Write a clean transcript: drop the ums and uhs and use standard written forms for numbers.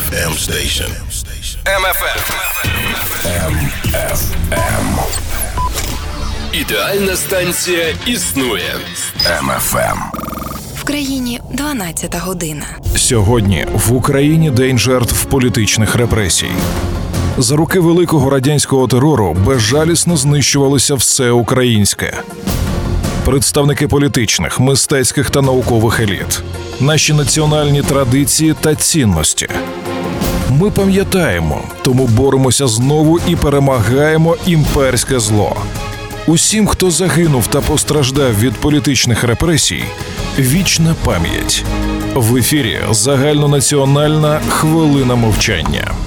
MFM station. MFM. Ідеальна станція існує. MFM. В країні 12 година. Сьогодні в Україні день жертв політичних репресій. За роки великого радянського терору безжалісно знищувалося все українське. Представники політичних, мистецьких та наукових еліт. Наші національні традиції та цінності. Ми пам'ятаємо, тому боремося знову і перемагаємо імперське зло. Усім, хто загинув та постраждав від політичних репресій, вічна пам'ять. В ефірі загальнонаціональна хвилина мовчання.